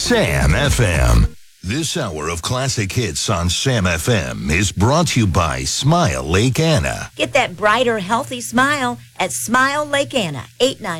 Sam FM. This hour of classic hits on Sam FM is brought to you by Smile Lake Anna. Get that brighter, healthy smile at Smile Lake Anna, 89.